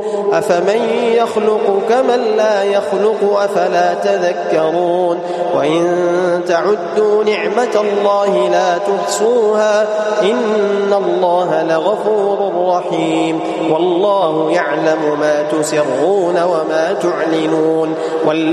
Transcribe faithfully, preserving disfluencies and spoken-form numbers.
أفمن يخلق كمن لا يخلق أفلا تذكرون وإن تعدوا نعمة الله لا تحصوها إن الله لغفور رحيم والله يعلم ما تسرون وما تعلنون